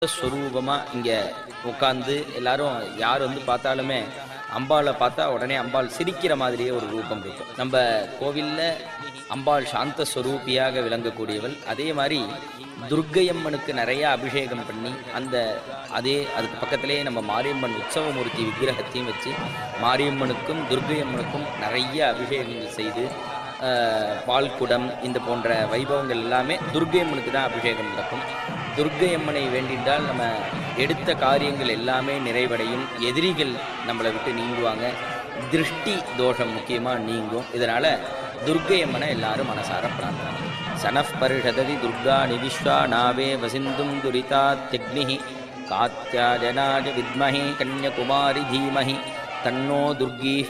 ஸ்வரூபமாக இங்கே உட்காந்து எல்லாரும் யார் வந்து பார்த்தாலுமே அம்பாளை பார்த்தா உடனே அம்பாள் சிரிக்கிற மாதிரியே ஒரு ரூபம் இருக்கும். நம்ம கோவிலில் அம்பாள் சாந்த ஸ்வரூபியாக விளங்கக்கூடியவள். அதே மாதிரி துர்க்கையம்மனுக்கு நிறைய அபிஷேகம் பண்ணி அதுக்கு பக்கத்திலேயே நம்ம மாரியம்மன் உற்சவமூர்த்தி விக்கிரகத்தையும் வச்சு மாரியம்மனுக்கும் துர்க்கையம்மனுக்கும் நிறைய அபிஷேகங்கள் செய்து பால்குடம் இந்த போன்ற வைபவங்கள் எல்லாமே துர்க்கையம்மனுக்கு தான் அபிஷேகம் நடக்கும். துர்க்கையம்மனை வேண்டிட்டால் நம்ம எடுத்த காரியங்கள் எல்லாமே நிறைவடையும். எதிரிகள் நம்மளை விட்டு நீங்குவாங்க. திருஷ்டி தோஷம் முக்கியமாக நீங்கும். இதனால் துர்க்கையம்மனை எல்லாரும் மனசார பிரார்த்தனை. சனஃப் பரிஷததி துர்கா நிவிஸ்வா நாவே வசிந்தும் துரிதா திக்னிஹி காத்யாஜனாஜ வித்மஹி கன்யகுமாரி தீமஹி தன்னோ துர்கீ